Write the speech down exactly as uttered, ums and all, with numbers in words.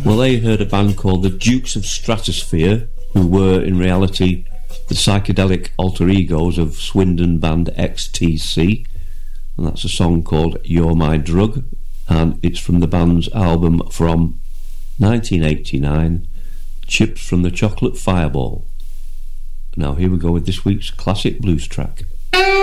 Well, they heard a band called the Dukes of Stratosphere, who were in reality the psychedelic alter egos of Swindon band X T C, and that's a song called You're My Drug, and it's from the band's album from nineteen eighty-nine, Chips from the Chocolate Fireball. Now here we go with this week's classic blues track.